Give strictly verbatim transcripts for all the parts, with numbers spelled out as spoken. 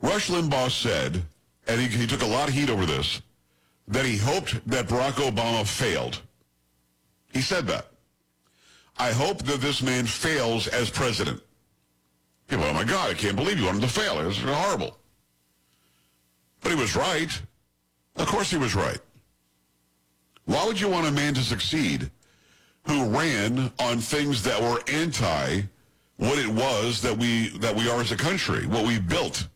Rush Limbaugh said, and he, he took a lot of heat over this, that he hoped that Barack Obama failed. He said that. I hope that this man fails as president. People, oh my God, I can't believe you want him to fail. It's horrible. But he was right. Of course he was right. Why would you want a man to succeed who ran on things that were anti what it was that we that we are as a country, what we built?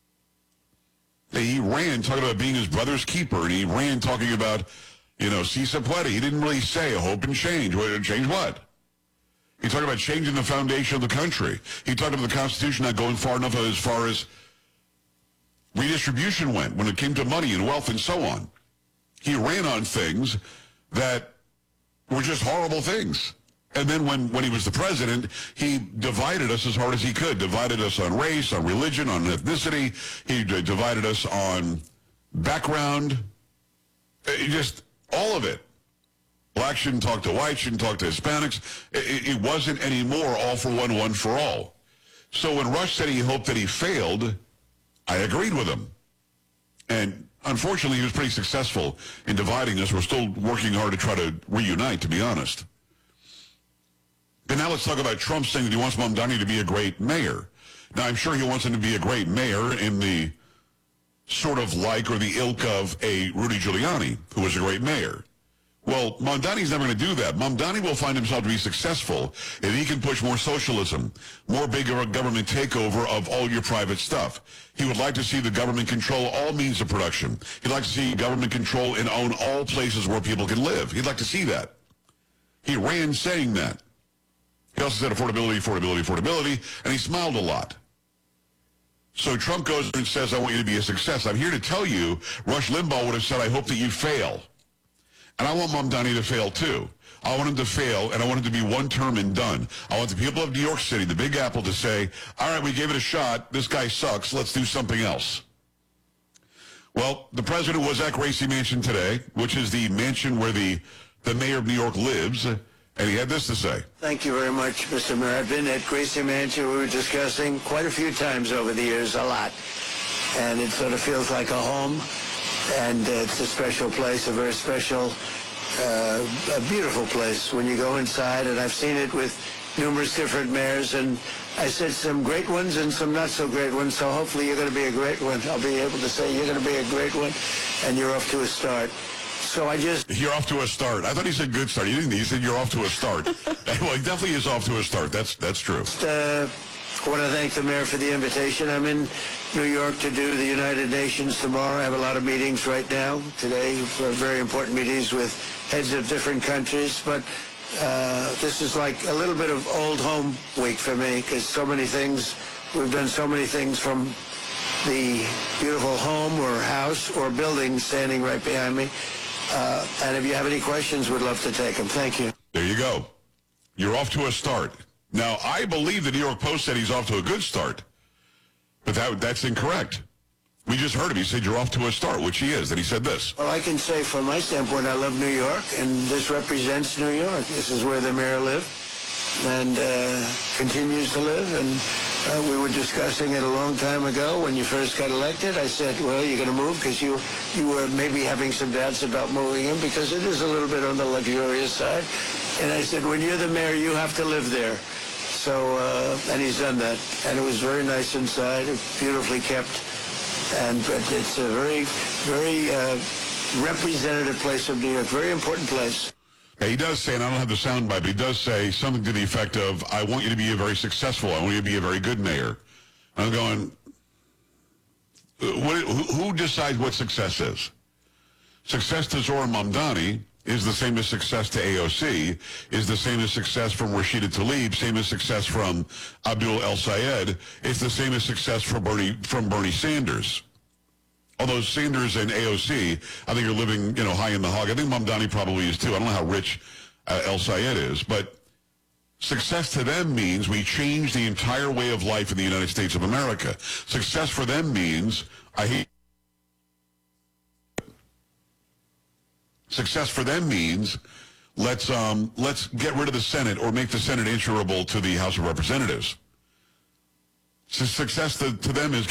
He ran talking about being his brother's keeper, and he ran talking about, you know, si se puede. He didn't really say hope and change. Change what? He talked about changing the foundation of the country. He talked about the Constitution not going far enough as far as redistribution went when it came to money and wealth and so on. He ran on things that were just horrible things. And then when, when he was the president, he divided us as hard as he could. Divided us on race, on religion, on ethnicity. He d- divided us on background. It just, all of it. Black shouldn't talk to white, shouldn't talk to Hispanics. It, it wasn't anymore all for one, one for all. So when Rush said he hoped that he failed, I agreed with him. And unfortunately, he was pretty successful in dividing us. We're still working hard to try to reunite, to be honest. And now let's talk about Trump saying that he wants Mamdani to be a great mayor. Now, I'm sure he wants him to be a great mayor in the sort of like or the ilk of a Rudy Giuliani, who was a great mayor. Well, Mamdani's never going to do that. Mamdani will find himself to be successful if he can push more socialism, more bigger government takeover of all your private stuff. He would like to see the government control all means of production. He'd like to see government control and own all places where people can live. He'd like to see that. He ran saying that. He also said affordability, affordability, affordability, and he smiled a lot. So Trump goes and says, I want you to be a success. I'm here to tell you, Rush Limbaugh would have said, I hope that you fail. And I want Mamdani to fail, too. I want him to fail, and I want him to be one term and done. I want the people of New York City, the Big Apple, to say, all right, we gave it a shot. This guy sucks. Let's do something else. Well, the president was at Gracie Mansion today, which is the mansion where the, the mayor of New York lives, and he had this to say. Thank you very much, Mister Mayor. I've been at Gracie Mansion. We were discussing quite a few times over the years, a lot. And it sort of feels like a home. And uh, it's a special place, a very special, uh, a beautiful place when you go inside. And I've seen it with numerous different mayors. And I said some great ones and some not so great ones. So hopefully you're going to be a great one. I'll be able to say you're going to be a great one. And you're off to a start. So I just... You're off to a start. I thought he said good start. He didn't. He said you're off to a start. Well, he definitely is off to a start. That's, that's true. Uh, I want to thank the mayor for the invitation. I'm in New York to do the United Nations tomorrow. I have a lot of meetings right now today, for very important meetings with heads of different countries. But uh, this is like a little bit of old home week for me, because so many things, we've done so many things from the beautiful home or house or building standing right behind me. Uh, and if you have any questions, we'd love to take them. Thank you. There you go. You're off to a start. Now, I believe the New York Post said he's off to a good start, but that, that's incorrect. We just heard him. He said you're off to a start, which he is, and he said this. Well, I can say from my standpoint, I love New York, and this represents New York. This is where the mayor lived and uh, continues to live, and uh, we were discussing it a long time ago when you first got elected. I said, well, you're going to move because you, you were maybe having some doubts about moving in because it is a little bit on the luxurious side. And I said, when you're the mayor, you have to live there. So, uh, and he's done that. And it was very nice inside, beautifully kept. And it's a very, very uh, representative place of New York, very important place. Yeah, he does say, and I don't have the sound bite, but he does say something to the effect of, I want you to be a very successful, I want you to be a very good mayor. And I'm going, what, who, who decides what success is? Success to Zohran Mamdani is the same as success to A O C, is the same as success from Rashida Tlaib, same as success from Abdul El Sayed. It's the same as success from Bernie, from Bernie Sanders. Although Sanders and A O C, I think are living, you know, high in the hog. I think Mamdani probably is too. I don't know how rich uh, El Sayed is, but success to them means we change the entire way of life in the United States of America. Success for them means I hate. Success for them means let's um, let's get rid of the Senate or make the Senate answerable to the House of Representatives. So success to, to them is